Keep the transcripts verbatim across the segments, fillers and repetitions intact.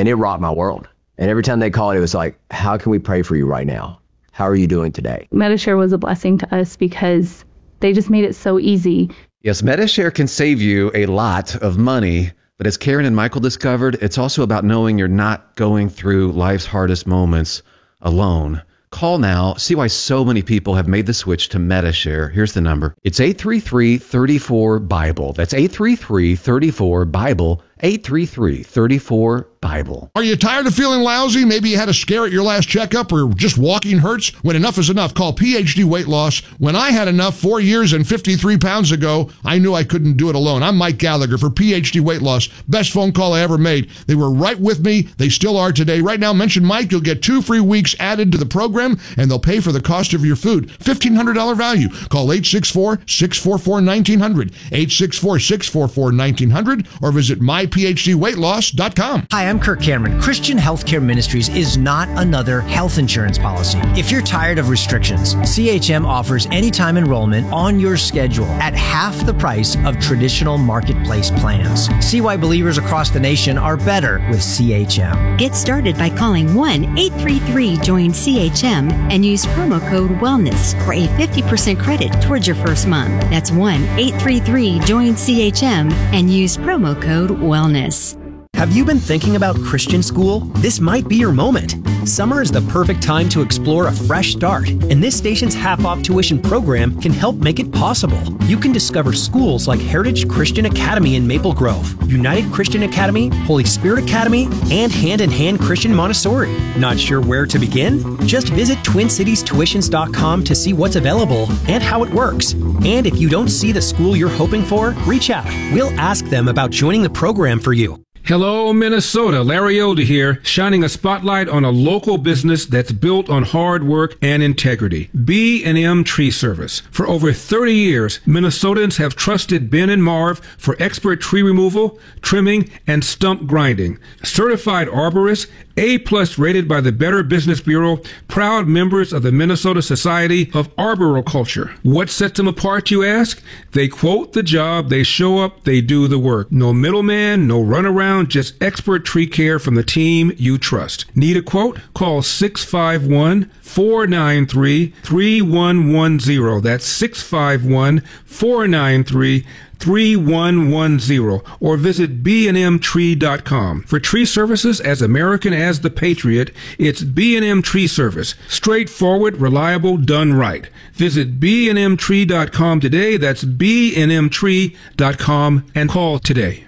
And it rocked my world. And every time they called, it was like, how can we pray for you right now? How are you doing today? Medi-Share was a blessing to us because they just made it so easy. Yes, Medi-Share can save you a lot of money. But as Karen and Michael discovered, it's also about knowing you're not going through life's hardest moments alone. Call now. See why so many people have made the switch to Medi-Share. Here's the number. It's eight three three, three four, Bible. That's eight three three, three four, Bible. eight three three, three four, Bible. Are you tired of feeling lousy? Maybe you had a scare at your last checkup or just walking hurts? When enough is enough, call P H D Weight Loss. When I had enough four years and fifty-three pounds ago, I knew I couldn't do it alone. I'm Mike Gallagher for P H D Weight Loss. Best phone call I ever made. They were right with me. They still are today. Right now, mention Mike. You'll get two free weeks added to the program, and they'll pay for the cost of your food. fifteen hundred dollars value. Call eight six four, six four four, one nine zero zero, eight six four, six four four, one nine zero zero, or visit my p h d weight loss dot com. Hi, I'm Kirk Cameron. Christian Healthcare Ministries is not another health insurance policy. If you're tired of restrictions, C H M offers anytime enrollment on your schedule at half the price of traditional marketplace plans. See why believers across the nation are better with C H M. Get started by calling one eight three three, join C H M and use promo code WELLNESS for a fifty percent credit towards your first month. That's one eight three three, join C H M and use promo code WELLNESS. Have you been thinking about Christian school? This might be your moment. Summer is the perfect time to explore a fresh start, and this station's half-off tuition program can help make it possible. You can discover schools like Heritage Christian Academy in Maple Grove, United Christian Academy, Holy Spirit Academy, and Hand in Hand Christian Montessori. Not sure where to begin? Just visit twin cities tuitions dot com to see what's available and how it works. And if you don't see the school you're hoping for, reach out. We'll ask them about joining the program for you. Hello, Minnesota. Larry Elder here, shining a spotlight on a local business that's built on hard work and integrity. B and M Tree Service. For over thirty years, Minnesotans have trusted Ben and Marv for expert tree removal, trimming, and stump grinding. Certified arborists, A-plus rated by the Better Business Bureau, proud members of the Minnesota Society of Arboriculture. What sets them apart, you ask? They quote the job, they show up, they do the work. No middleman, no runaround, just expert tree care from the team you trust. Need a quote? Call six five one, four nine three, three one one zero. That's six five one, four nine three, three one one zero, or visit b and m tree dot com. For tree services as American as the Patriot, it's B and M Tree Service. Straightforward, reliable, done right. Visit b and m tree dot com today. That's b and m tree dot com and call today.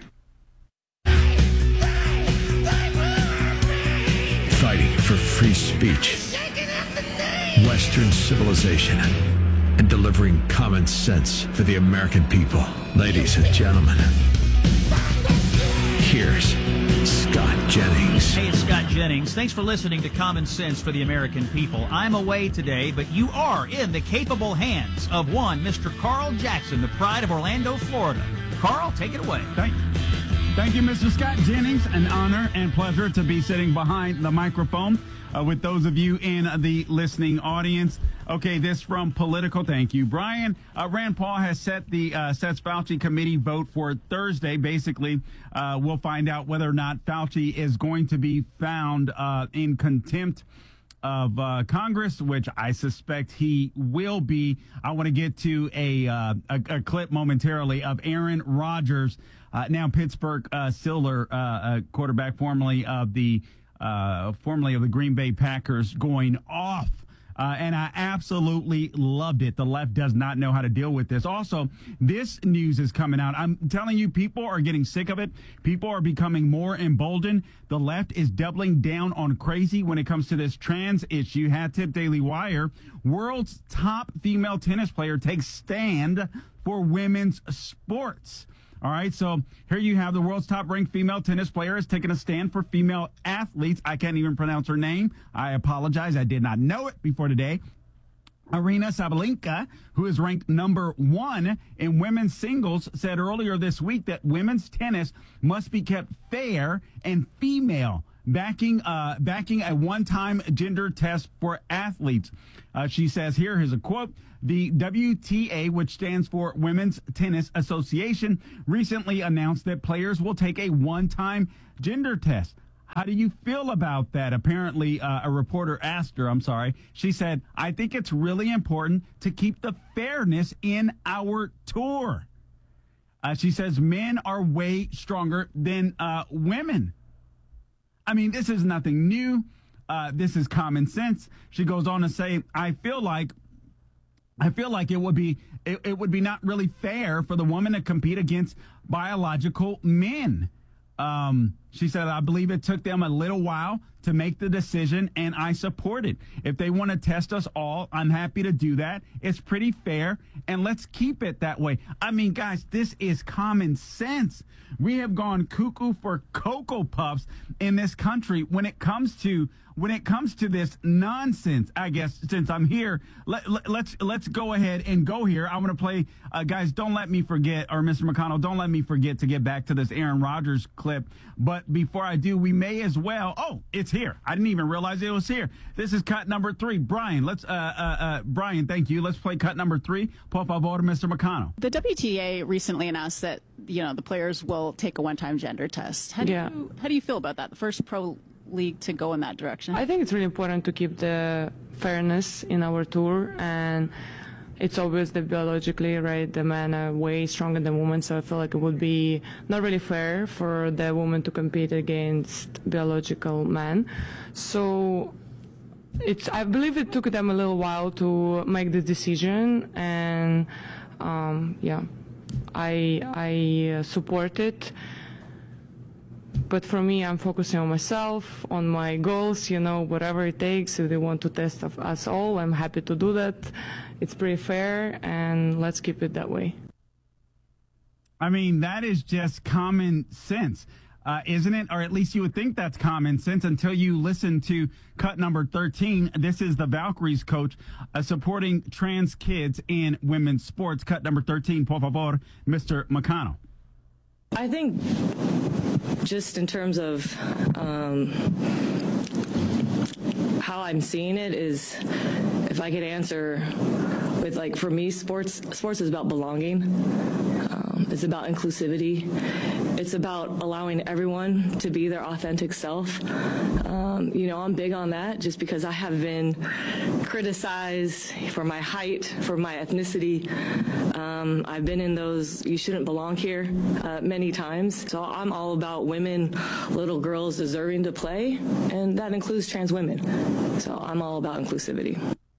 Fighting for free speech, Western civilization, and delivering common sense for the American people. Ladies and gentlemen, here's Scott Jennings. Hey, it's Scott Jennings. Thanks for listening to Common Sense for the American People. I'm away today, but you are in the capable hands of one Mister Carl Jackson, the pride of Orlando, Florida. Carl, take it away. Thank you. Thank you, Mister Scott Jennings. An honor and pleasure to be sitting behind the microphone uh, with those of you in the listening audience. Okay, this from Political. Thank you, Brian. Uh, Rand Paul has set the uh, sets Fauci committee vote for Thursday. Basically, uh, we'll find out whether or not Fauci is going to be found uh, in contempt of uh, Congress, which I suspect he will be. I want to get to a, uh, a, a clip momentarily of Aaron Rodgers, uh, now Pittsburgh uh, Steelers uh, uh, quarterback, formerly of the uh, formerly of the Green Bay Packers, going off. Uh, and I absolutely loved it. The left does not know how to deal with this. Also, this news is coming out. I'm telling you, people are getting sick of it. People are becoming more emboldened. The left is doubling down on crazy when it comes to this trans issue. Hat tip Daily Wire. World's top female tennis player takes stand for women's sports. All right, so here you have the world's top-ranked female tennis player is taking a stand for female athletes. I can't even pronounce her name. I apologize. I did not know it before today. Aryna Sabalenka, who is ranked number one in women's singles, said earlier this week that women's tennis must be kept fair and female, backing uh, backing a one-time gender test for athletes. Uh, she says here, here's a quote. The W T A, which stands for Women's Tennis Association, recently announced that players will take a one-time gender test. How do you feel about that? Apparently, uh, a reporter asked her, I'm sorry. She said, I think it's really important to keep the fairness in our tour. Uh, she says men are way stronger than uh, women. I mean, this is nothing new. Uh, this is common sense. She goes on to say, I feel like I feel like it would be it, it would be not really fair for the woman to compete against biological men. Um, she said, I believe it took them a little while to make the decision, and I support it. If they want to test us all, I'm happy to do that. It's pretty fair, and let's keep it that way. I mean, guys, this is common sense. We have gone cuckoo for Cocoa Puffs in this country when it comes to when it comes to this nonsense. I guess since I'm here, let, let, let's let's go ahead and go here. I'm going to play, uh, guys. Don't let me forget, or Mister McConnell, don't let me forget to get back to this Aaron Rodgers clip. But before I do, we may as well. Oh, it's here. I didn't even realize it was here. This is cut number three. Brian, let's. Uh, uh, uh, Brian, thank you. Let's play cut number three. Por favor, Mister McConnell. The W T A recently announced that you know the players will take a one-time gender test. How do Yeah. you how do you feel about that? The first pro league to go in that direction. I think it's really important to keep the fairness in our tour, and it's obvious that biologically, right, the men are way stronger than women, so I feel like it would be not really fair for the woman to compete against biological men. So it's, I believe it took them a little while to make this decision, and um, yeah, I, I uh, support it. But for me, I'm focusing on myself, on my goals, you know, whatever it takes. If they want to test of us all, I'm happy to do that. It's pretty fair, and let's keep it that way. I mean, that is just common sense, uh, isn't it? Or at least you would think that's common sense until you listen to cut number thirteen. This is the Valkyries coach uh, supporting trans kids in women's sports. Cut number thirteen, por favor, Mister McConnell. I think just in terms of um, how I'm seeing it is, if I could answer with, like, for me, sports sports is about belonging. Um, it's about inclusivity. It's about allowing everyone to be their authentic self. Um, you know, I'm big on that just because I have been criticized for my height, for my ethnicity. Um, I've been in those you shouldn't belong here uh, many times. So I'm all about women, little girls deserving to play, and that includes trans women. So I'm all about inclusivity.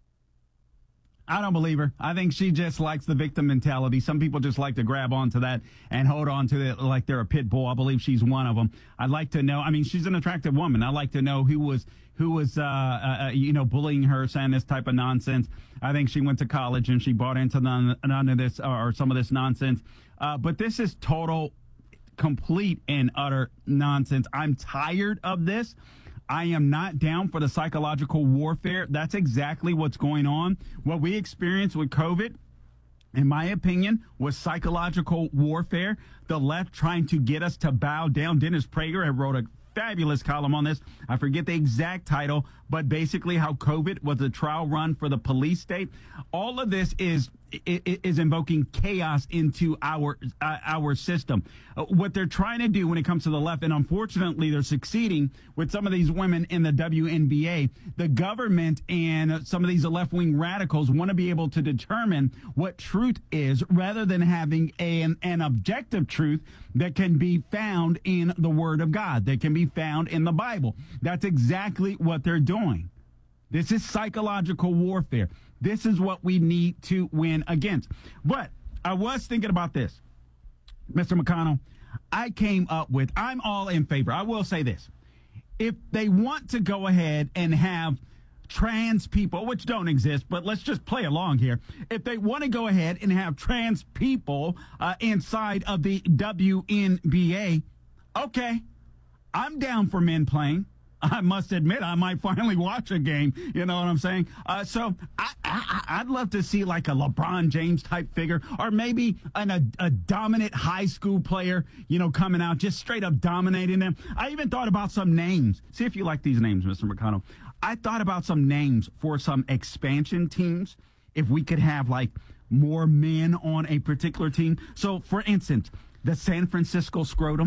I don't believe her. I think she just likes the victim mentality. Some people just like to grab onto that and hold on to it like they're a pit bull. I believe she's one of them. I'd like to know. I mean, she's an attractive woman. I'd like to know who was who was uh, uh you know bullying her, saying this type of nonsense. I think she went to college and she bought into none, none of this or some of this nonsense. Uh, but this is total, complete, and utter nonsense. I'm tired of this. I am not down for the psychological warfare. That's exactly what's going on. What we experienced with COVID, in my opinion, was psychological warfare. The left trying to get us to bow down. Dennis Prager had wrote a fabulous column on this. I forget the exact title, but basically how COVID was a trial run for the police state. All of this is is invoking chaos into our uh, our system. Uh, what they're trying to do when it comes to the left, and unfortunately they're succeeding with some of these women in the W N B A, the government and some of these left-wing radicals want to be able to determine what truth is rather than having an, an objective truth that can be found in the Word of God, that can be found in the Bible. That's exactly what they're doing. This is psychological warfare. This is what we need to win against. But I was thinking about this, Mister McConnell. I came up with, I'm all in favor. I will say this. If they want to go ahead and have trans people, which don't exist, but let's just play along here. If they want to go ahead and have trans people uh, inside of the W N B A, okay, I'm down for men playing. I must admit, I might finally watch a game. You know what I'm saying? Uh, so I, I, I'd love to see like a LeBron James type figure, or maybe an, a, a dominant high school player, you know, coming out, just straight up dominating them. I even thought about some names. See if you like these names, Mister McConnell. I thought about some names for some expansion teams. If we could have like more men on a particular team. So, for instance, the San Francisco Scrotums.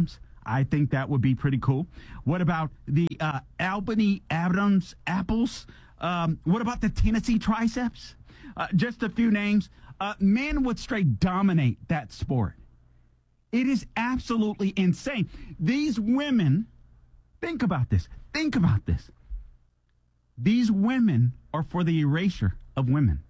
I think that would be pretty cool. What about the uh, Albany Adams apples? Um, what about the Tennessee triceps? Uh, just a few names. Uh, men would straight dominate that sport. It is absolutely insane. These women, think about this. Think about this. These women are for the erasure of women.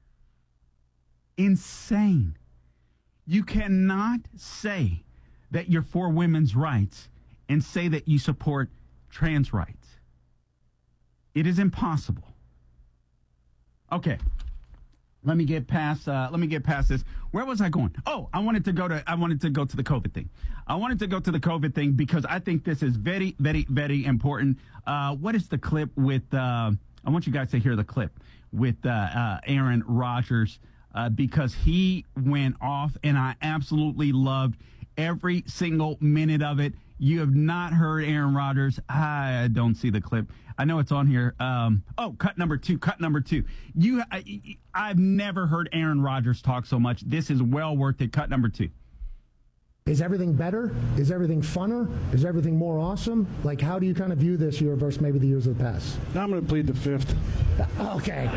Insane. You cannot say that you're for women's rights and say that you support trans rights. It is impossible. Okay. Let me get past. Uh, let me get past this. Where was I going? Oh, I wanted to go to. I wanted to go to the COVID thing. I wanted to go to the COVID thing because I think this is very, very, very important. Uh, what is the clip with? Uh, I want you guys to hear the clip with uh, uh, Aaron Rodgers uh, because he went off, and I absolutely loved every single minute of it. You have not heard Aaron Rodgers. I don't see the clip. I know it's on here. Um, oh, cut number two. Cut number two. You, I, I've never heard Aaron Rodgers talk so much. This is well worth it. Cut number two. Is everything better? Is everything funner? Is everything more awesome? Like, how do you kind of view this year versus maybe the years of the past? I'm going to plead the fifth. Okay.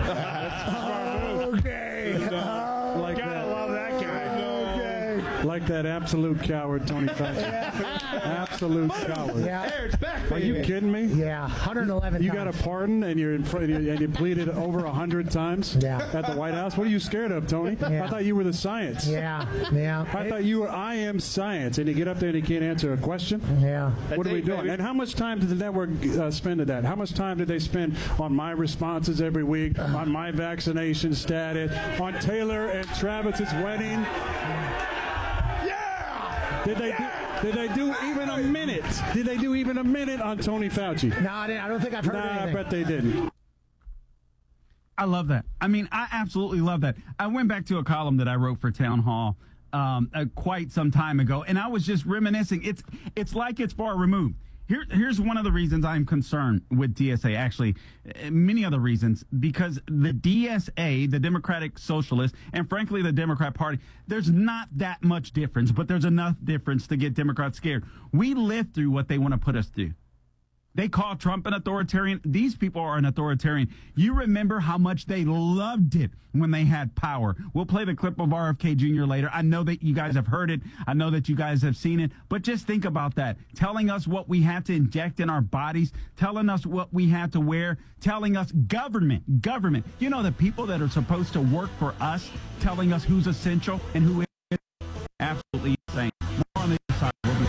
okay. Uh, like Gotta that. love that guy. Okay. Like that absolute coward, Tony Fauci. Absolute coward. Yeah. Hey, it's back, Are you kidding me? Yeah, one hundred eleven You times. got a pardon and you're in front, and you pleaded over a hundred times yeah. at the White House. What are you scared of, Tony? Yeah. I thought you were the science. Yeah, yeah. I thought you were. I am science, and you get up there and you can't answer a question. Yeah. What are we doing? And how much time did the network uh, spend to that? How much time did they spend on my responses every week, on my vaccination status, on Taylor and Travis's wedding? Yeah. Did they? Do, Did they do even a minute? Did they do even a minute on Tony Fauci? No, I, didn't, I don't think I've heard nah, anything. I bet they didn't. I love that. I mean, I absolutely love that. I went back to a column that I wrote for Town Hall um, uh, quite some time ago, and I was just reminiscing. It's it's like it's far removed. Here, here's one of the reasons I'm concerned with D S A, actually, uh, many other reasons, because the D S A, the Democratic Socialists, and frankly, the Democrat Party, there's not that much difference, but there's enough difference to get Democrats scared. We lived through what they want to put us through. They call Trump an authoritarian. These people are an authoritarian. You remember how much they loved it when they had power. We'll play the clip of R F K Junior later. I know that you guys have heard it. I know that you guys have seen it. But just think about that. Telling us what we have to inject in our bodies, telling us what we have to wear, telling us government, government. You know, the people that are supposed to work for us, telling us who's essential and who isn't. Absolutely insane. More on the other side. We'll be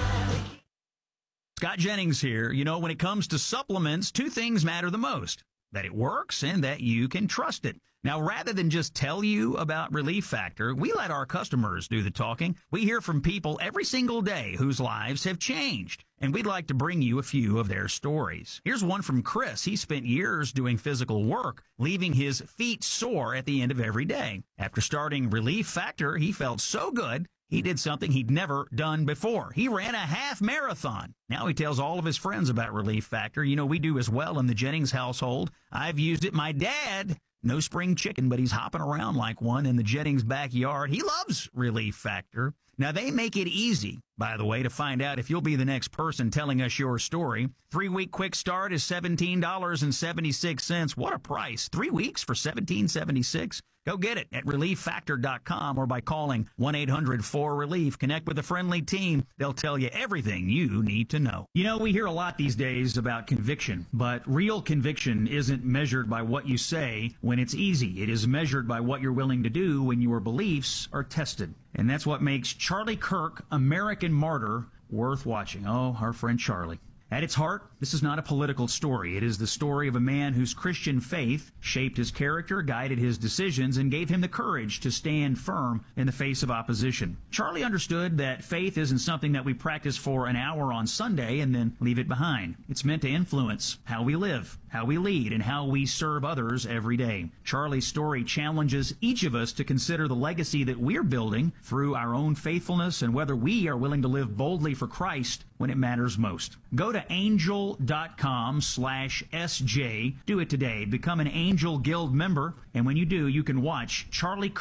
Scott Jennings here. You know, when it comes to supplements, two things matter the most: that it works and that you can trust it. Now, rather than just tell you about Relief Factor, we let our customers do the talking. We hear from people every single day whose lives have changed, and we'd like to bring you a few of their stories. Here's one from Chris. He spent years doing physical work, leaving his feet sore at the end of every day. After starting Relief Factor, he felt so good, he did something he'd never done before. He ran a half marathon. Now he tells all of his friends about Relief Factor. You know, we do as well in the Jennings household. I've used it. My dad, no spring chicken, but he's hopping around like one in the Jennings backyard. He loves Relief Factor. Now, they make it easy, by the way, to find out if you'll be the next person telling us your story. Three-week quick start is seventeen dollars and seventy-six cents. What a price. Three weeks for seventeen dollars and seventy-six cents. Go get it at relief factor dot com or by calling one eight hundred four relief. Connect with a friendly team. They'll tell you everything you need to know. You know, we hear a lot these days about conviction, but real conviction isn't measured by what you say when it's easy. It is measured by what you're willing to do when your beliefs are tested. And that's what makes Charlie Kirk, American Martyr, worth watching. Oh, our friend Charlie. At its heart, this is not a political story. It is the story of a man whose Christian faith shaped his character, guided his decisions, and gave him the courage to stand firm in the face of opposition. Charlie understood that faith isn't something that we practice for an hour on Sunday and then leave it behind. It's meant to influence how we live, how we lead, and how we serve others every day. Charlie's story challenges each of us to consider the legacy that we're building through our own faithfulness and whether we are willing to live boldly for Christ when it matters most. Go to angel dot com slash S J. Do it today. Become an Angel Guild member, and when you do, you can watch Charlie Kirk,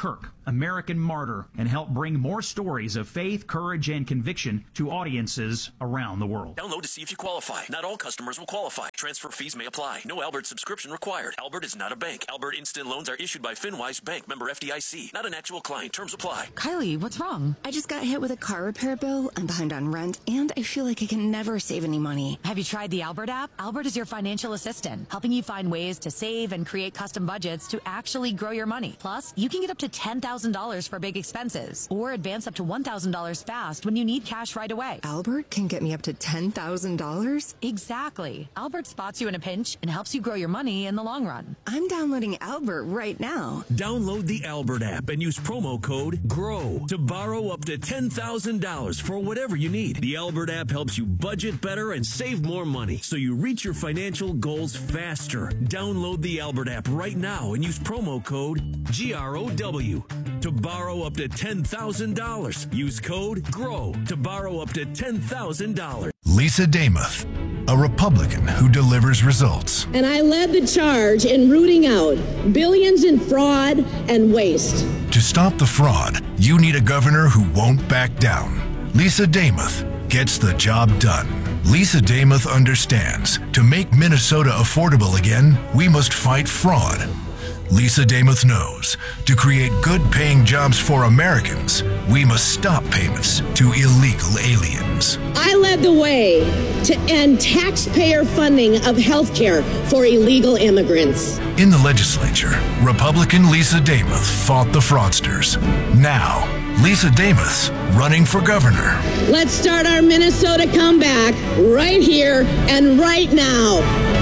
American Martyr and help bring more stories of faith, courage, and conviction to audiences around the world. Download to see if you qualify. Not all customers will qualify. Transfer fees may apply. No Albert subscription required. Albert is not a bank. Albert Instant Loans are issued by FinWise Bank, member F D I C. Not an actual client. Terms apply. Kylie, what's wrong? I just got hit with a car repair bill. I'm behind on rent, and I feel like I can never save any money. Have you tried the Albert app? Albert is your financial assistant, helping you find ways to save and create custom budgets to actually grow your money. Plus, you can get up to ten thousand dollars for big expenses or advance up to one thousand dollars fast when you need cash right away. Albert can get me up to ten thousand dollars? Exactly. Albert spots you in a pinch and helps you grow your money in the long run. I'm downloading Albert right now. Download the Albert app and use promo code GROW to borrow up to ten thousand dollars for whatever you need. The Albert app helps you budget better and save more money so you reach your financial goals faster. Download the Albert app right now and use promo code G R O W to borrow up to ten thousand dollars. Use code GROW to borrow up to ten thousand dollars. Lisa Damuth, a Republican who delivers results. And I led the charge in rooting out billions in fraud and waste. To stop the fraud, you need a governor who won't back down. Lisa Damuth gets the job done. Lisa Damuth understands to make Minnesota affordable again, we must fight fraud. Lisa Damuth knows to create good-paying jobs for Americans, we must stop payments to illegal aliens. I led the way to end taxpayer funding of health care for illegal immigrants. In the legislature, Republican Lisa Damuth fought the fraudsters. Now, Lisa Damuth's running for governor. Let's start our Minnesota comeback right here and right now.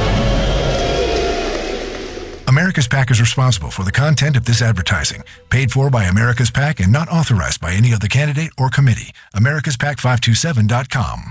America's PAC is responsible for the content of this advertising, paid for by America's PAC and not authorized by any other candidate or committee. Americas Pac five two seven dot com.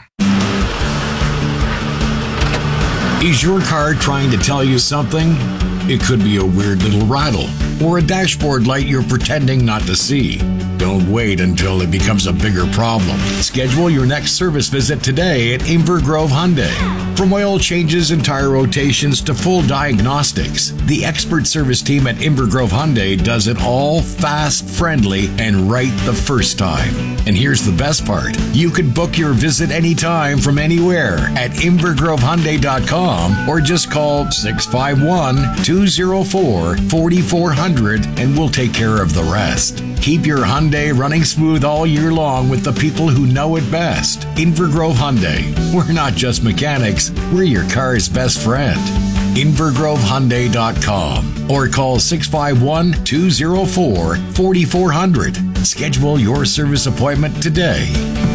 Is your car trying to tell you something? It could be a weird little rattle or a dashboard light you're pretending not to see. Don't wait until it becomes a bigger problem. Schedule your next service visit today at Inver Grove Hyundai. From oil changes and tire rotations to full diagnostics, the expert service team at Inver Grove Hyundai does it all fast, friendly, and right the first time. And here's the best part. You can book your visit anytime from anywhere at inver grove hyundai dot com or just call six five one, two oh four, four four zero zero and we'll take care of the rest. Keep your Hyundai running smooth all year long with the people who know it best. Inver Grove Hyundai. We're not just mechanics, we're your car's best friend. inver grove hyundai dot com or call six five one, two oh four, four four zero zero. Schedule your service appointment today.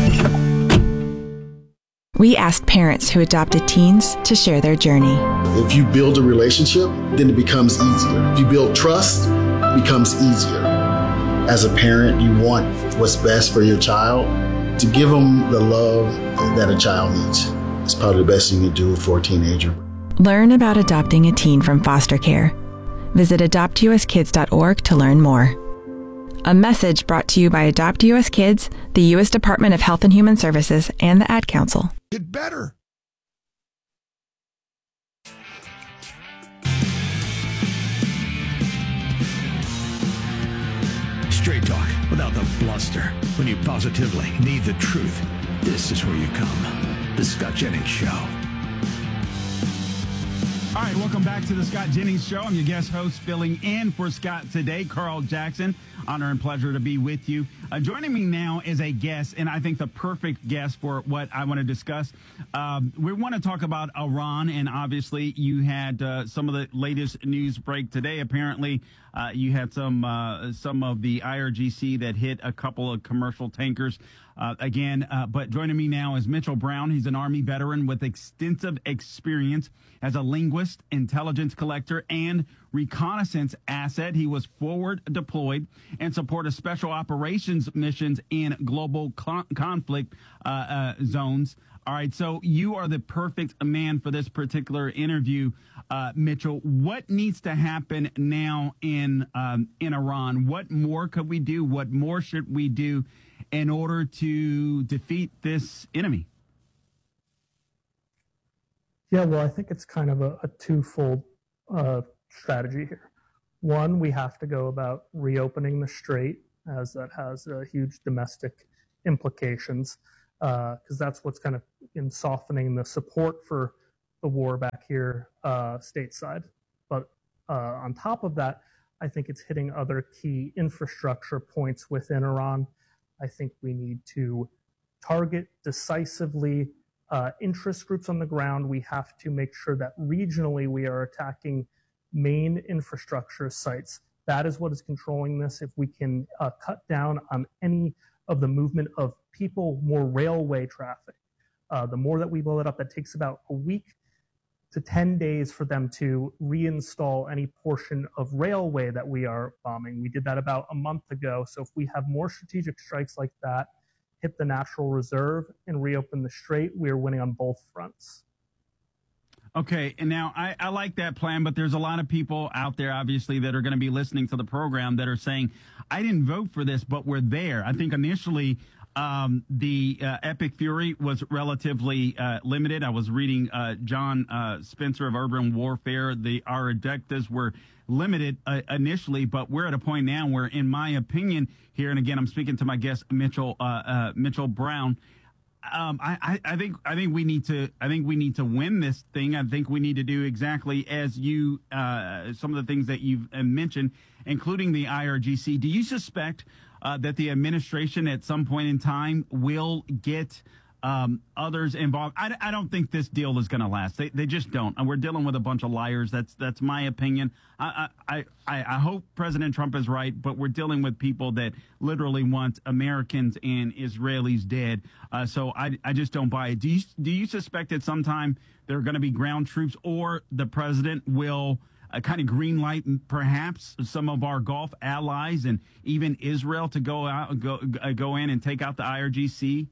We asked parents who adopted teens to share their journey. If you build a relationship, then it becomes easier. If you build trust, it becomes easier. As a parent, you want what's best for your child. To give them the love that a child needs is probably the best you can do for a teenager. Learn about adopting a teen from foster care. Visit adopt u s kids dot org to learn more. A message brought to you by Adopt U S Kids, the U S Department of Health and Human Services, and the Ad Council. Get better. Straight talk without the bluster. When you positively need the truth, this is where you come. The Scott Jennings Show. All right, welcome back to the Scott Jennings Show. I'm your guest host, filling in for Scott today, Carl Jackson. Honor and pleasure to be with you. Uh, joining me now is a guest, and I think the perfect guest for what I want to discuss. Um, we want to talk about Iran, and obviously you had uh, some of the latest news break today. Apparently, uh, you had some uh, some of the I R G C that hit a couple of commercial tankers. Uh, again, uh, but joining me now is Mitchell Brown. He's an Army veteran with extensive experience as a linguist, intelligence collector, and reconnaissance asset. He was forward deployed and supported special operations missions in global con- conflict uh, uh, zones. All right, so you are the perfect man for this particular interview, uh, Mitchell. What needs to happen now in um, in Iran? What more could we do? What more should we do in order to defeat this enemy? Yeah, well, I think it's kind of a, a twofold uh, strategy here. One, we have to go about reopening the strait, as that has uh, huge domestic implications, because uh, that's what's kind of in softening the support for the war back here uh, stateside. But uh, on top of that, I think it's hitting other key infrastructure points within Iran. I think we need to target decisively uh, interest groups on the ground. We have to make sure that regionally we are attacking main infrastructure sites. That is what is controlling this. If we can uh, cut down on any of the movement of people, more railway traffic, uh, the more that we blow it up, that takes about a week to ten days for them to reinstall any portion of railway that we are bombing. We did that about a month ago. So if we have more strategic strikes like that, hit the natural reserve and reopen the strait, we are winning on both fronts. Okay, and now I, I like that plan, but there's a lot of people out there, obviously, that are going to be listening to the program that are saying, I didn't vote for this, but we're there. I think initially um, the uh, Epic Fury was relatively uh, limited. I was reading uh, John uh, Spencer of Urban Warfare. The Our objectives were limited uh, initially, but we're at a point now where, in my opinion, here, and again, I'm speaking to my guest, Mitchell uh, uh, Mitchell Brown, Um, I, I think I think we need to I think we need to win this thing. I think we need to do exactly as you uh, some of the things that you've mentioned, including the I R G C. Do you suspect uh, that the administration at some point in time will get um, others involved? I, I don't think this deal is going to last. They they just don't. And we're dealing with a bunch of liars. That's that's my opinion. I I, I I hope President Trump is right, but we're dealing with people that literally want Americans and Israelis dead. Uh, so I I just don't buy it. Do you do you suspect that sometime there are going to be ground troops, or the president will uh, kind of green light perhaps some of our Gulf allies and even Israel to go out go uh, go in and take out the I R G C?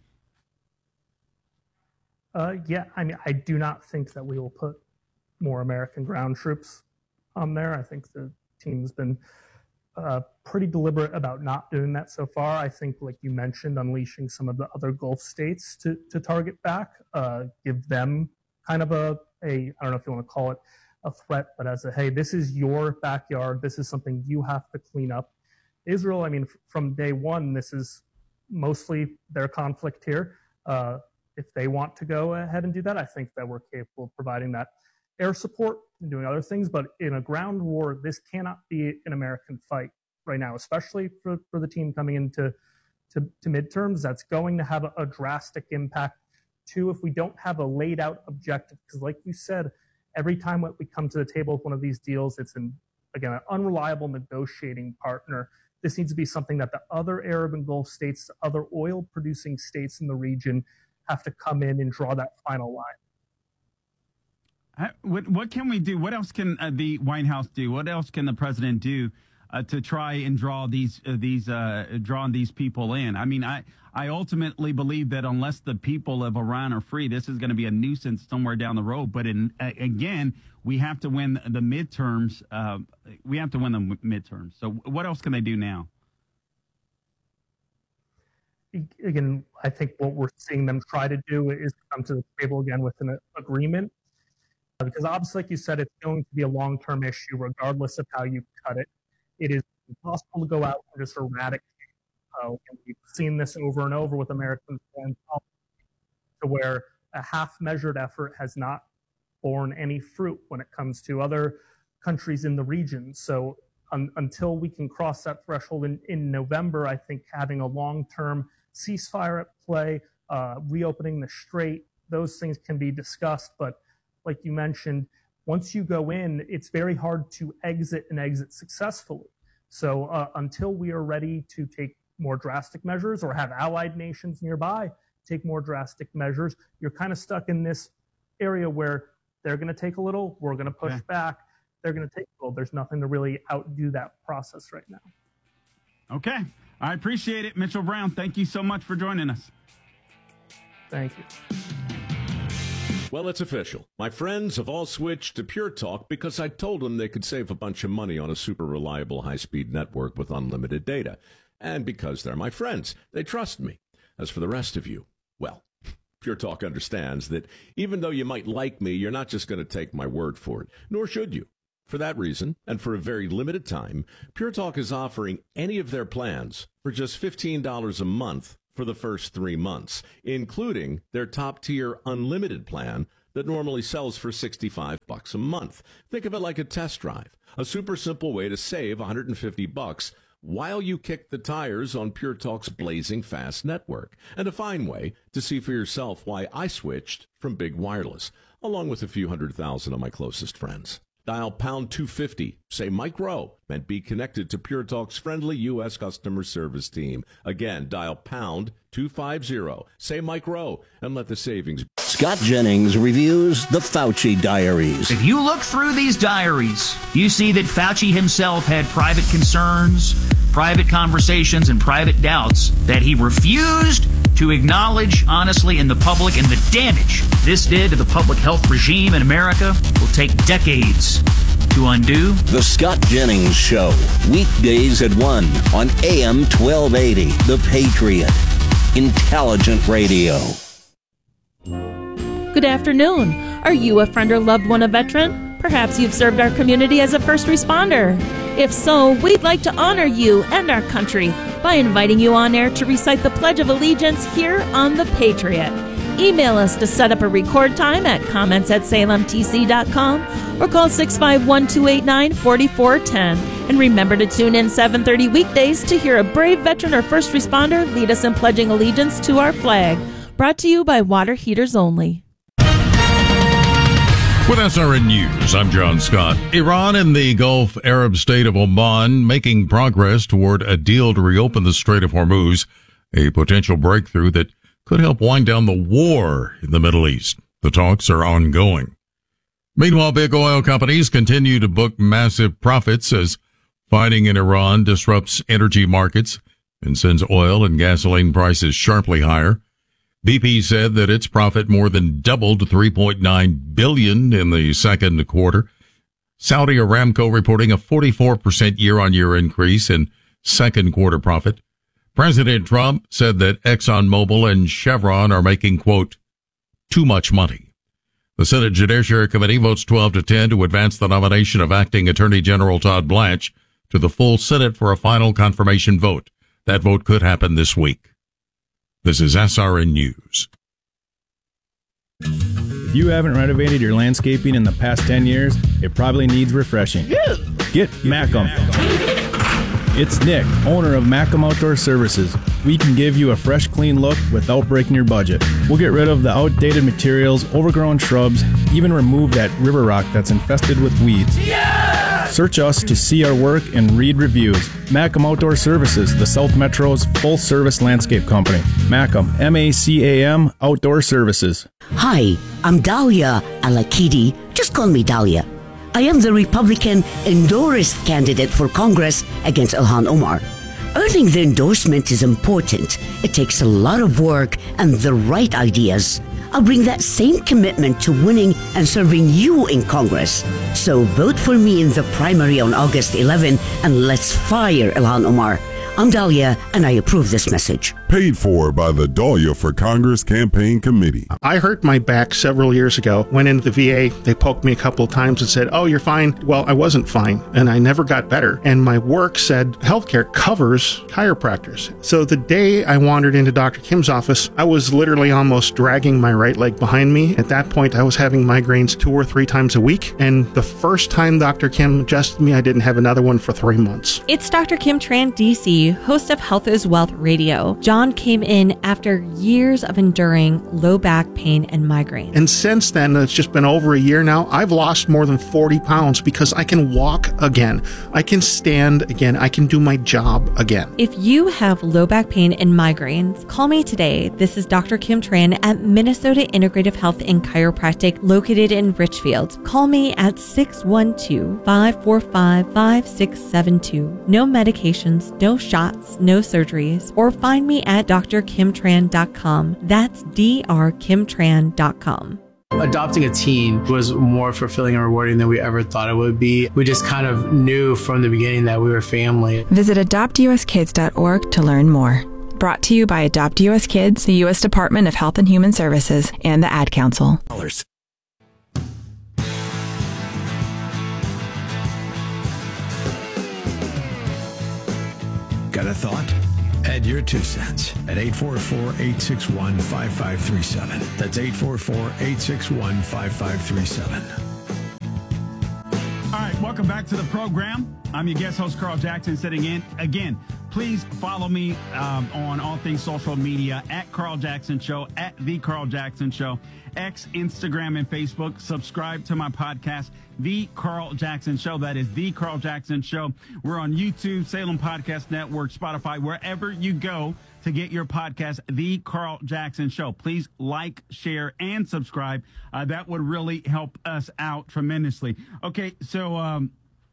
Uh, yeah, I mean, I do not think that we will put more American ground troops on there. I think the team's been uh, pretty deliberate about not doing that so far. I think, like you mentioned, unleashing some of the other Gulf states to, to target back, uh, give them kind of a, a, I don't know if you want to call it a threat, but as a, hey, this is your backyard. This is something you have to clean up. Israel, I mean, f- from day one, this is mostly their conflict here. Uh, If they want to go ahead and do that, I think that we're capable of providing that air support and doing other things. But in a ground war, this cannot be an American fight right now, especially for, for the team coming into to, to midterms. That's going to have a, a drastic impact, too, if we don't have a laid out objective. Because like you said, every time we come to the table with one of these deals, it's, an, again, an unreliable negotiating partner. This needs to be something that the other Arab and Gulf states, the other oil-producing states in the region, have to come in and draw that final line. What, what can we do? What else can uh, the White House do? What else can the president do uh, to try and draw these uh, these uh, drawing these people in? I mean, I I ultimately believe that unless the people of Iran are free, this is going to be a nuisance somewhere down the road. But in, uh, again, we have to win the midterms. Uh, we have to win the midterms. So what else can they do now? Again, I think what we're seeing them try to do is come to the table again with an agreement. Because obviously, like you said, it's going to be a long-term issue regardless of how you cut it. It is impossible to go out and just eradicate. Uh, and we've seen this over and over with American foreign policy, to where a half-measured effort has not borne any fruit when it comes to other countries in the region. So um, until we can cross that threshold in, in November, I think having a long-term ceasefire at play, uh, reopening the strait, those things can be discussed. But like you mentioned, once you go in, it's very hard to exit and exit successfully. So uh, until we are ready to take more drastic measures or have allied nations nearby take more drastic measures, you're kind of stuck in this area where they're going to take a little, we're going to push yeah. back, they're going to take a little. There's nothing to really outdo that process right now. Okay. I appreciate it. Mitchell Brown, thank you so much for joining us. Thank you. Well, it's official. My friends have all switched to Pure Talk because I told them they could save a bunch of money on a super reliable high-speed network with unlimited data. And because they're my friends, they trust me. As for the rest of you, well, Pure Talk understands that even though you might like me, you're not just going to take my word for it, nor should you. For that reason, and for a very limited time, Pure Talk is offering any of their plans for just fifteen dollars a month for the first three months, including their top-tier unlimited plan that normally sells for sixty-five bucks a month. Think of it like a test drive, a super simple way to save one hundred fifty bucks while you kick the tires on Pure Talk's blazing fast network, and a fine way to see for yourself why I switched from big wireless, along with a few hundred thousand of my closest friends. Dial pound two fifty, say Mike Rowe, and be connected to Pure Talk's friendly U S customer service team. Again, dial pound two fifty, say Mike Rowe, and let the savings. Scott Jennings reviews the Fauci diaries. If you look through these diaries, you see that Fauci himself had private concerns, private conversations, and private doubts that he refused to acknowledge honestly in the public, and the damage this did to the public health regime in America will take decades to undo. The Scott Jennings Show, weekdays at one on A M twelve eighty, The Patriot. Intelligent radio. Good afternoon. Are you a friend or loved one a veteran? Perhaps you've served our community as a first responder. If so, we'd like to honor you and our country by inviting you on air to recite the Pledge of Allegiance here on The Patriot. Email us to set up a record time at comments at salem t c dot com or call six five one, two eight nine, four four one zero. And remember to tune in seven thirty weekdays to hear a brave veteran or first responder lead us in pledging allegiance to our flag. Brought to you by Water Heaters Only. With S R N News, I'm John Scott. Iran and the Gulf Arab state of Oman making progress toward a deal to reopen the Strait of Hormuz, a potential breakthrough that could help wind down the war in the Middle East. The talks are ongoing. Meanwhile, big oil companies continue to book massive profits as fighting in Iran disrupts energy markets and sends oil and gasoline prices sharply higher. B P said that its profit more than doubled to three point nine billion dollars in the second quarter. Saudi Aramco reporting a forty-four percent year-on-year increase in second quarter profit. President Trump said that ExxonMobil and Chevron are making, quote, too much money. The Senate Judiciary Committee votes twelve to ten to advance the nomination of Acting Attorney General Todd Blanche to the full Senate for a final confirmation vote. That vote could happen this week. This is S R N News. If you haven't renovated your landscaping in the past ten years, it probably needs refreshing. Get Macum. It's Nick, owner of Macum Outdoor Services. We can give you a fresh, clean look without breaking your budget. We'll get rid of the outdated materials, overgrown shrubs, even remove that river rock that's infested with weeds. Yeah! Search us to see our work and read reviews. Macum Outdoor Services, the South Metro's full-service landscape company. Macum, M A C A M, Outdoor Services. Hi, I'm Dahlia Alakidi. Just call me Dahlia. I am the Republican endorsed candidate for Congress against Ilhan Omar. Earning the endorsement is important. It takes a lot of work and the right ideas. I'll bring that same commitment to winning and serving you in Congress. So vote for me in the primary on August eleventh and let's fire Ilhan Omar. I'm Dahlia, and I approve this message. Paid for by the Dahlia for Congress Campaign Committee. I hurt my back several years ago. Went into the V A. They poked me a couple of times and said, oh, you're fine. Well, I wasn't fine, and I never got better. And my work said healthcare covers chiropractors. So the day I wandered into Doctor Kim's office, I was literally almost dragging my right leg behind me. At that point, I was having migraines two or three times a week. And the first time Doctor Kim adjusted me, I didn't have another one for three months. It's Doctor Kim Tran, D C, host of Health is Wealth Radio. John came in after years of enduring low back pain and migraine. And since then, it's just been over a year now, I've lost more than forty pounds because I can walk again. I can stand again. I can do my job again. If you have low back pain and migraines, call me today. This is Doctor Kim Tran at Minnesota Integrative Health and Chiropractic located in Richfield. Call me at six one two, five four five, five six seven two. No medications, no shots, no surgeries, or find me at d r kim tran dot com. That's d r kim tran dot com. Adopting a teen was more fulfilling and rewarding than we ever thought it would be. We just kind of knew from the beginning that we were family. Visit adopt u s kids dot org to learn more. Brought to you by Adopt U S Kids, the U S Department of Health and Human Services, and the Ad Council. Got a thought? Add your two cents at eight four four, eight six one, five five three seven. That's eight four four, eight six one, five five three seven. All right, welcome back to the program. I'm your guest host, Carl Jackson, sitting in. Again, please follow me um, on all things social media, at Carl Jackson Show, at The Carl Jackson Show, X, Instagram, and Facebook. Subscribe to my podcast, The Carl Jackson Show. That is The Carl Jackson Show. We're on YouTube, Salem Podcast Network, Spotify, wherever you go to get your podcast, The Carl Jackson Show. Please like, share, and subscribe. Uh, that would really help us out tremendously. Okay, so um,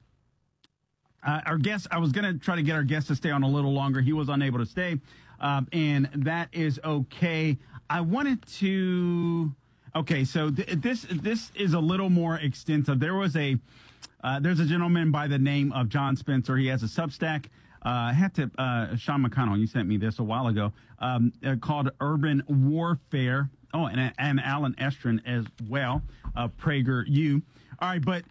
uh, our guest, I was going to try to get our guest to stay on a little longer. He was unable to stay, um, and that is okay. I wanted to... Okay, so th- this this is a little more extensive. There was a... Uh, there's a gentleman by the name of John Spencer. He has a Substack. Uh, I had to, uh, Sean McConnell, you sent me this a while ago, um, uh, called Urban Warfare. Oh, and, and Alan Estrin as well, uh, PragerU. All right, but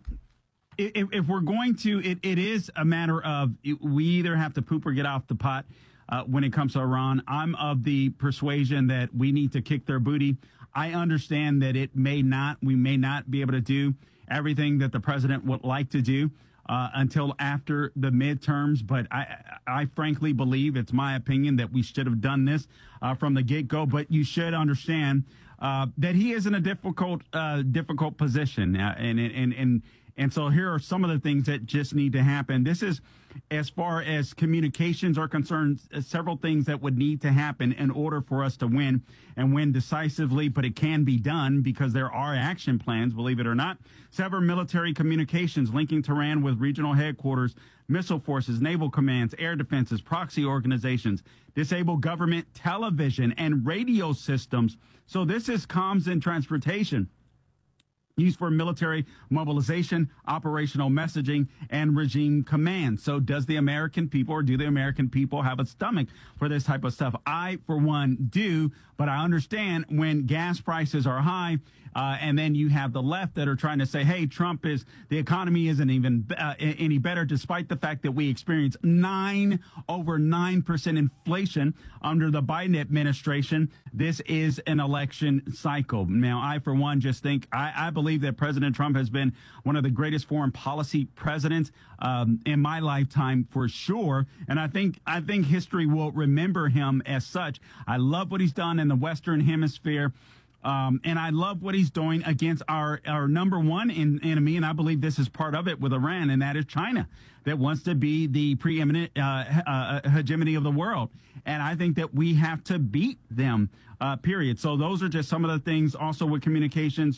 if, if we're going to, it, it is a matter of we either have to poop or get off the pot uh, when it comes to Iran. I'm of the persuasion that we need to kick their booty. I understand that it may not, we may not be able to do everything that the president would like to do. Uh, until after the midterms. But I, I frankly believe, it's my opinion, that we should have done this uh, from the get-go. But you should understand uh, that he is in a difficult, uh, difficult position. Uh, and, and, and, and so here are some of the things that just need to happen. This is, as far as communications are concerned, several things that would need to happen in order for us to win and win decisively, but it can be done because there are action plans, believe it or not. Sever military communications linking Tehran with regional headquarters, missile forces, naval commands, air defenses, proxy organizations, disable government television and radio systems. So this is comms and transportation, used for military mobilization, operational messaging, and regime command. So does the American people, or do the American people have a stomach for this type of stuff? I, for one, do, but I understand when gas prices are high, uh, and then you have the left that are trying to say, hey, Trump is, the economy isn't even uh, any better, despite the fact that we experienced nine, over nine percent inflation under the Biden administration. This is an election cycle. Now, I, for one, just think, I, I believe that President Trump has been one of the greatest foreign policy presidents um, in my lifetime, for sure. And I think, I think history will remember him as such. I love what he's done in the Western Hemisphere. Um, and I love what he's doing against our, our number one in, enemy, and I believe this is part of it with Iran, and that is China, that wants to be the preeminent uh, uh, hegemony of the world. And I think that we have to beat them, uh, period. So those are just some of the things. Also with communications,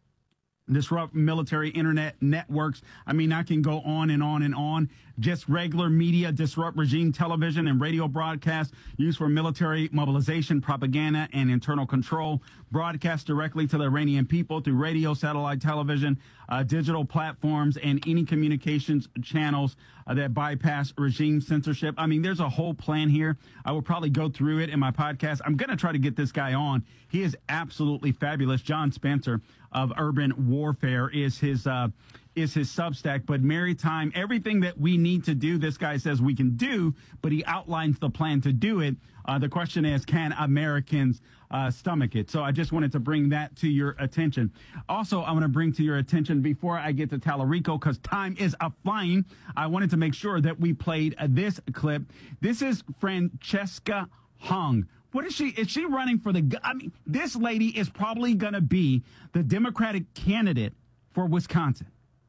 disrupt military internet networks. I mean, I can go on and on and on. Just regular media, disrupt regime television and radio broadcasts used for military mobilization, propaganda, and internal control. Broadcast directly to the Iranian people through radio, satellite television, uh, digital platforms, and any communications channels uh, that bypass regime censorship. I mean, there's a whole plan here. I will probably go through it in my podcast. I'm going to try to get this guy on. He is absolutely fabulous. John Spencer of Urban Warfare is his uh, is his Substack. But Maritime, everything that we need to do, this guy says we can do, but he outlines the plan to do it. Uh, the question is, can Americans uh, stomach it? So I just wanted to bring that to your attention. Also, I want to bring to your attention, before I get to Tallarico, because time is a flying, I wanted to make sure that we played uh, this clip. This is Francesca Hung. What is she? Is she running for the? I mean, this lady is probably going to be the Democratic candidate for Wisconsin.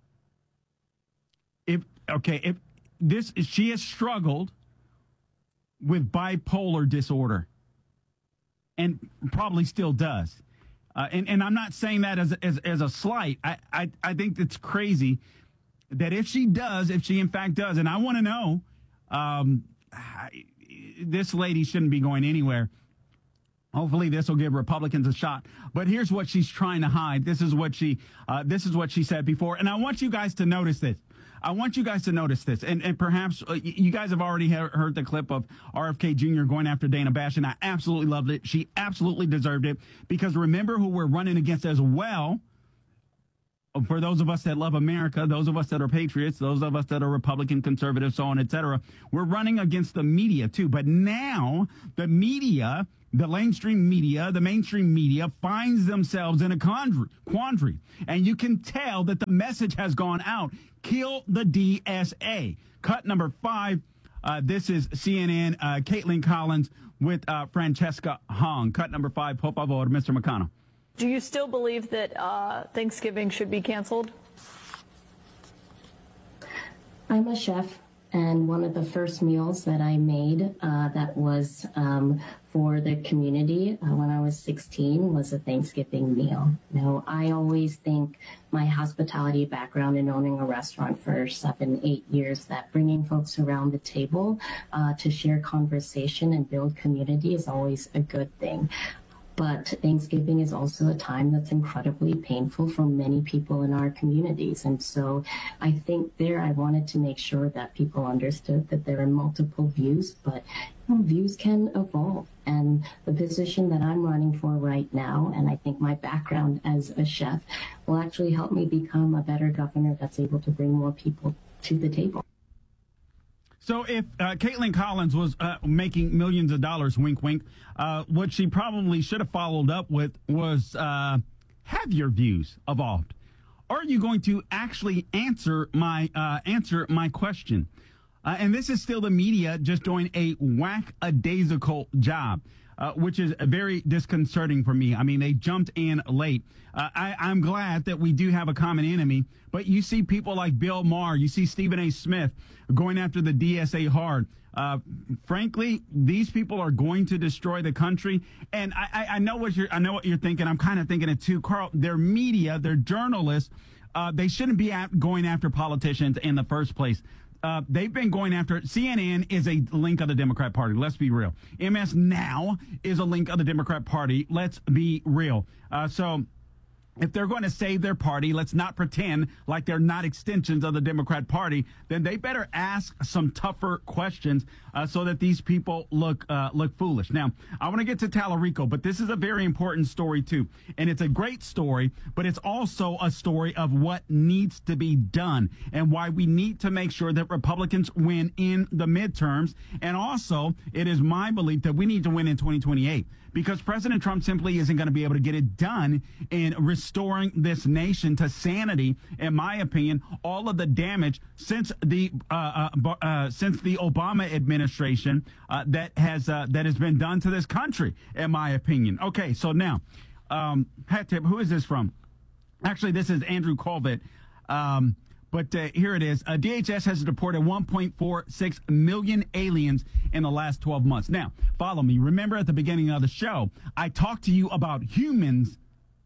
If okay, if this she has struggled with bipolar disorder, and probably still does. Uh, and and I'm not saying that as as as a slight. I I I think it's crazy that if she does, if she in fact does, and I want to know. Um, I, This lady shouldn't be going anywhere. Hopefully this will give Republicans a shot. But here's what she's trying to hide. This is what she uh, this is what she said before. And I want you guys to notice this. I want you guys to notice this. And, and perhaps uh, you guys have already he- heard the clip of R F K Junior going after Dana Bash, and I absolutely loved it. She absolutely deserved it, because remember who we're running against as well. for those of us that love America, those of us that are patriots, those of us that are Republican, conservative, so on, et cetera, we're running against the media too. But now the media, the mainstream media, the mainstream media finds themselves in a quandary. And you can tell that the message has gone out. Kill the D S A. Cut number five. Uh, this is C N N, uh, Caitlin Collins with uh, Francesca Hong. Cut number five, por favor, Mister McConnell. Do you still believe that uh, Thanksgiving should be canceled? I'm a chef, and one of the first meals that I made uh, that was um, for the community uh, when I was sixteen was a Thanksgiving meal. Now, I always think my hospitality background in owning a restaurant for seven, eight years, that bringing folks around the table uh, to share conversation and build community is always a good thing. But Thanksgiving is also a time that's incredibly painful for many people in our communities. And so I think there I wanted to make sure that people understood that there are multiple views, but you know, views can evolve. And the position that I'm running for right now, and I think my background as a chef, will actually help me become a better governor that's able to bring more people to the table. So if uh, Caitlin Collins was uh, making millions of dollars, wink, wink, uh, what she probably should have followed up with was, uh, have your views evolved? Are you going to actually answer my uh, answer my question? Uh, and this is still the media just doing a whack-a-daisical job, uh, which is very disconcerting for me. I mean, they jumped in late. Uh, I, I'm glad that we do have a common enemy, but you see people like Bill Maher, you see Stephen A. Smith going after the D S A hard. Uh, frankly, these people are going to destroy the country. And I, I, I know what you're, I know what you're thinking. I'm kind of thinking it too, Carl. They're media, they're journalists. Uh, they shouldn't be at, going after politicians in the first place. Uh, they've been going after, C N N is a link of the Democrat Party. Let's be real. M S Now is a link of the Democrat Party. Let's be real. Uh, so if they're going to save their party, let's not pretend like they're not extensions of the Democrat Party. Then they better ask some tougher questions uh, so that these people look uh, look foolish. Now, I want to get to Tallarico, but this is a very important story, too. And it's a great story, but it's also a story of what needs to be done and why we need to make sure that Republicans win in the midterms. And also, it is my belief that we need to win in twenty twenty-eight because President Trump simply isn't going to be able to get it done in restoring this nation to sanity. In my opinion, all of the damage since the uh, uh, uh, since the Obama administration uh, that has uh, that has been done to this country. In my opinion. Okay, so now, um, hat tip. Who is this from? Actually, this is Andrew Colvett. Um, But uh, here it is. Uh, D H S has deported one point four six million aliens in the last twelve months. Now, follow me. Remember at the beginning of the show, I talked to you about humans,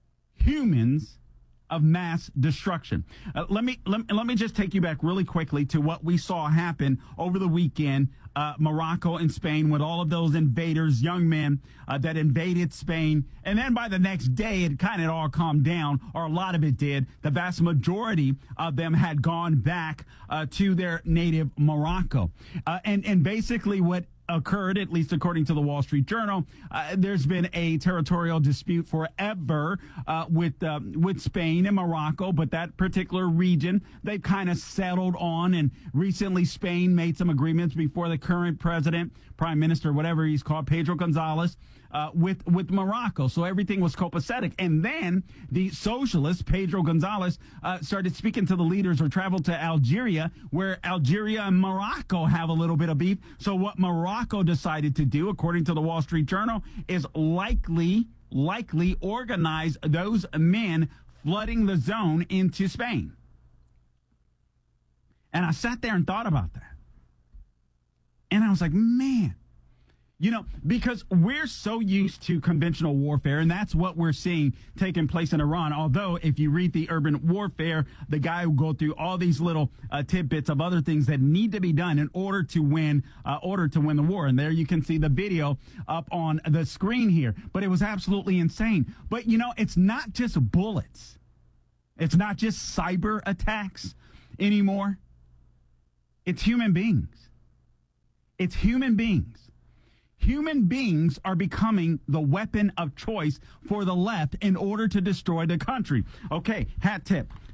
humans of mass destruction. Uh, let me let, let me just take you back really quickly to what we saw happen over the weekend. Uh, Morocco and Spain with all of those invaders, young men uh, that invaded Spain. And then by the next day, it kind of all calmed down, or a lot of it did. The vast majority of them had gone back uh, to their native Morocco. Uh, and, and basically what occurred, at least according to the Wall Street Journal, uh, there's been a territorial dispute forever uh, with uh, with Spain and Morocco, but that particular region they've kind of settled on. And recently, Spain made some agreements before the current president, prime minister, whatever he's called, Pedro Gonzalez, uh, with with Morocco. So everything was copacetic. And then the socialist Pedro Gonzalez uh, started speaking to the leaders or traveled to Algeria, where Algeria and Morocco have a little bit of beef. So what Morocco Morocco decided to do, according to the Wall Street Journal, is likely, likely organize those men flooding the zone into Spain. And I sat there and thought about that. And I was like, man, you know, because we're so used to conventional warfare, and that's what we're seeing taking place in Iran. Although, if you read the Urban Warfare, the guy will go through all these little uh, tidbits of other things that need to be done in order to win, uh, order to win the war. And there you can see the video up on the screen here. But it was absolutely insane. But, you know, it's not just bullets. It's not just cyber attacks anymore. It's human beings. It's human beings. Human beings are becoming the weapon of choice for the left in order to destroy the country. Okay, hat tip.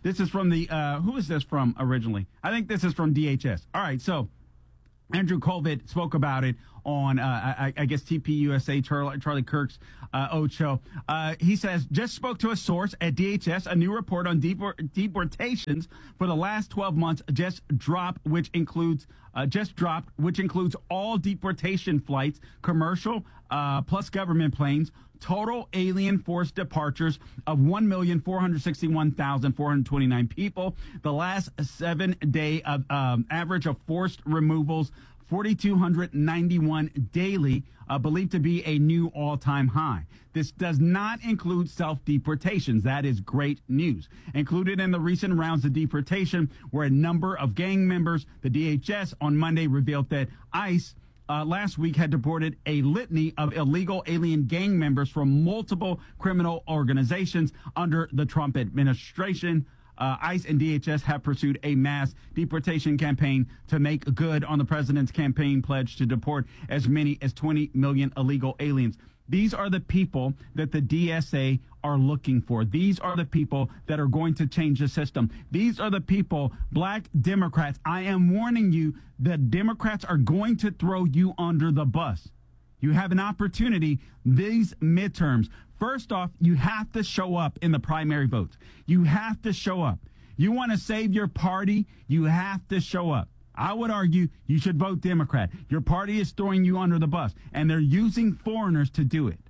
This is from the, uh, who is this from originally? I think this is from D H S. All right, so Andrew Colvett spoke about it on, uh, I, I guess, T P U S A, Charlie, Charlie Kirk's uh, Old Show. Uh, he says, just spoke to a source at D H S. A new report on deport- deportations for the last twelve months just dropped, which includes uh, just dropped, which includes all deportation flights, commercial uh, plus government planes. Total alien force departures of one million four hundred sixty-one thousand four hundred twenty-nine people. The last seven-day uh, um, average of forced removals, four thousand two hundred ninety-one daily, uh, believed to be a new all-time high. This does not include self-deportations. That is great news. Included in the recent rounds of deportation were a number of gang members. The D H S on Monday revealed that ICE Uh, last week had deported a litany of illegal alien gang members from multiple criminal organizations under the Trump administration. Uh, ICE and D H S have pursued a mass deportation campaign to make good on the president's campaign pledge to deport as many as twenty million illegal aliens. These are the people that the D S A are looking for. These are the people that are going to change the system. These are the people, black Democrats. I am warning you that Democrats are going to throw you under the bus. You have an opportunity these midterms. First off, you have to show up in the primary votes. You have to show up. You want to save your party, you have to show up. I would argue you should vote Democrat. Your party is throwing you under the bus, and they're using foreigners to do it.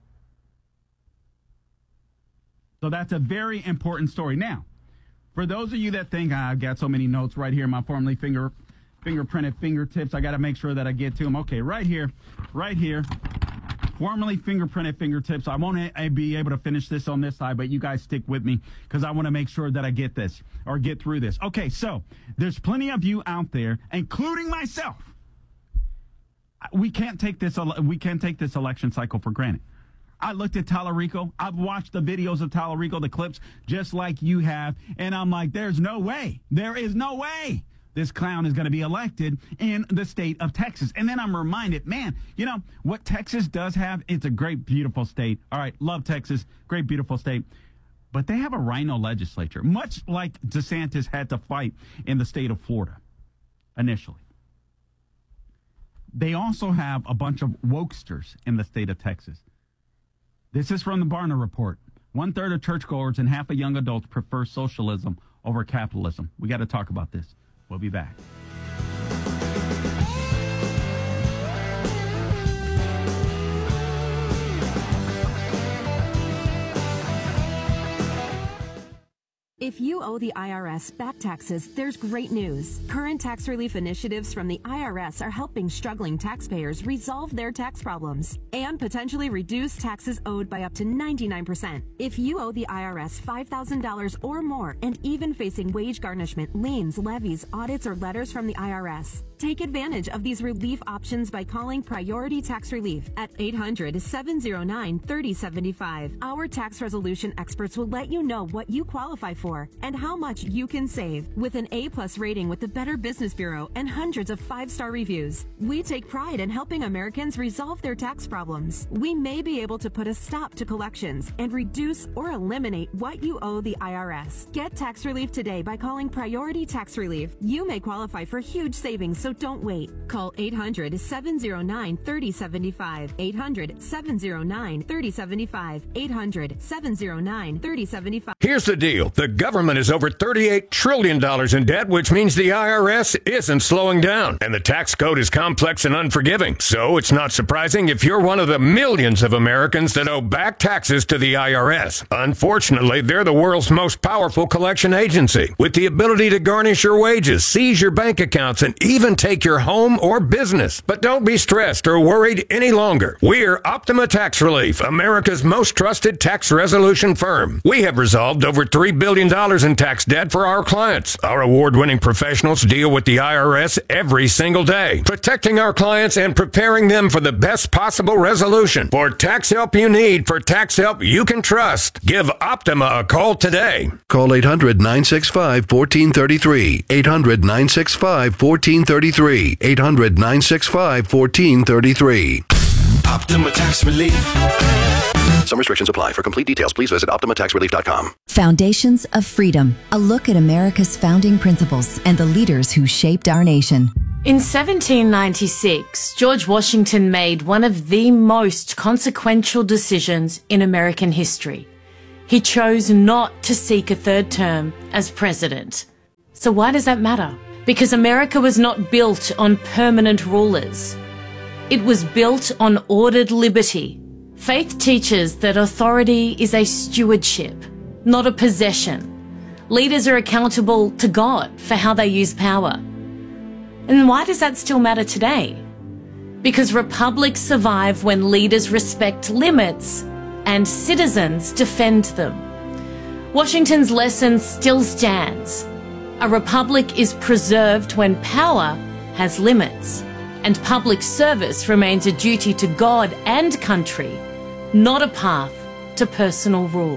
So that's a very important story. Now, for those of you that think, ah, I've got so many notes right here, my formerly finger, fingerprinted fingertips, I got to make sure that I get to them. Okay, right here, right here. Formerly fingerprinted fingertips. I won't a- be able to finish this on this side, but you guys stick with me because I want to make sure that I get this or get through this. Okay, so there's plenty of you out there, including myself. We can't take this. We can't take this election cycle for granted. I looked at Tallarico. I've watched the videos of Tallarico, the clips, just like you have, and I'm like, there's no way. There is no way this clown is going to be elected in the state of Texas. And then I'm reminded, man, you know, what Texas does have, it's a great, beautiful state. All right, love Texas, great, beautiful state. But they have a rhino legislature, much like DeSantis had to fight in the state of Florida initially. They also have a bunch of wokesters in the state of Texas. This is from the Barna Report. One third of churchgoers and half of young adults prefer socialism over capitalism. We got to talk about this. We'll be back. If you owe the I R S back taxes, there's great news. Current tax relief initiatives from the I R S are helping struggling taxpayers resolve their tax problems and potentially reduce taxes owed by up to ninety-nine percent. If you owe the I R S five thousand dollars or more and even facing wage garnishment, liens, levies, audits, or letters from the I R S, take advantage of these relief options by calling Priority Tax Relief at eight hundred, seven oh nine, three oh seven five. Our tax resolution experts will let you know what you qualify for and how much you can save. With an A-plus rating with the Better Business Bureau and hundreds of five-star reviews, we take pride in helping Americans resolve their tax problems. We may be able to put a stop to collections and reduce or eliminate what you owe the I R S. Get tax relief today by calling Priority Tax Relief. You may qualify for huge savings, so don't wait. Call eight hundred, seven oh nine, three oh seven five. eight hundred, seven oh nine, three oh seven five. eight hundred, seven oh nine, three oh seven five. Here's the deal. The government is over thirty-eight trillion dollars in debt, which means the I R S isn't slowing down. And the tax code is complex and unforgiving. So it's not surprising if you're one of the millions of Americans that owe back taxes to the I R S. Unfortunately, they're the world's most powerful collection agency, with the ability to garnish your wages, seize your bank accounts, and even take your home or business. But don't be stressed or worried any longer. We're Optima Tax Relief, America's most trusted tax resolution firm. We have resolved over three billion dollars in tax debt for our clients. Our award-winning professionals deal with the I R S every single day, protecting our clients and preparing them for the best possible resolution. For tax help you need, for tax help you can trust, give Optima a call today. Call eight hundred, nine six five, one four three three. eight hundred, nine six five, one four three three. eight hundred, nine six five, one four three three. Optima Tax Relief. Some restrictions apply. For complete details, please visit optima tax relief dot com. Foundations of Freedom, a look at America's founding principles and the leaders who shaped our nation. In seventeen ninety-six, George Washington made one of the most consequential decisions in American history. He chose not to seek a third term as president. So why does that matter? Because America was not built on permanent rulers. It was built on ordered liberty. Faith teaches that authority is a stewardship, not a possession. Leaders are accountable to God for how they use power. And why does that still matter today? Because republics survive when leaders respect limits and citizens defend them. Washington's lesson still stands. A republic is preserved when power has limits, and public service remains a duty to God and country, not a path to personal rule.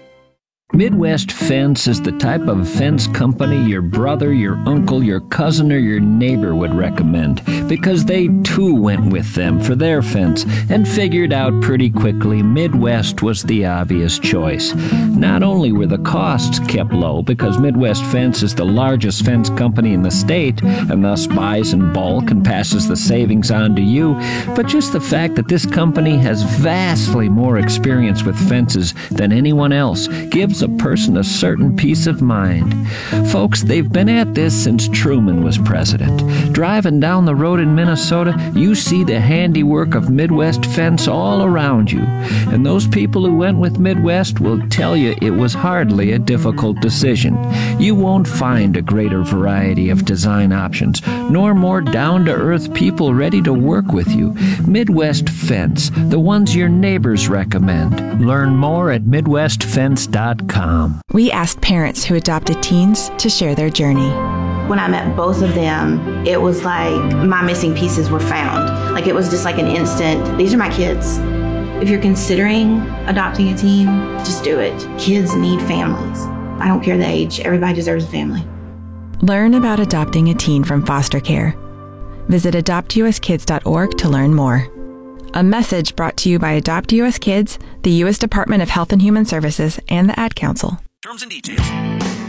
Midwest Fence is the type of fence company your brother, your uncle, your cousin, or your neighbor would recommend, because they too went with them for their fence and figured out pretty quickly Midwest was the obvious choice. Not only were the costs kept low, because Midwest Fence is the largest fence company in the state and thus buys in bulk and passes the savings on to you, but just the fact that this company has vastly more experience with fences than anyone else gives a person a certain peace of mind. Folks, they've been at this since Truman was president. Driving down the road in Minnesota, you see the handiwork of Midwest Fence all around you. And those people who went with Midwest will tell you it was hardly a difficult decision. You won't find a greater variety of design options, nor more down-to-earth people ready to work with you. Midwest Fence, the ones your neighbors recommend. Learn more at midwest fence dot com. We asked parents who adopted teens to share their journey. When I met both of them, it was like my missing pieces were found. Like it was just like an instant, these are my kids. If you're considering adopting a teen, just do it. Kids need families. I don't care the age, everybody deserves a family. Learn about adopting a teen from foster care. Visit adopt u s kids dot org to learn more. A message brought to you by Adopt U S Kids, the U S Department of Health and Human Services, and the Ad Council. Terms and details.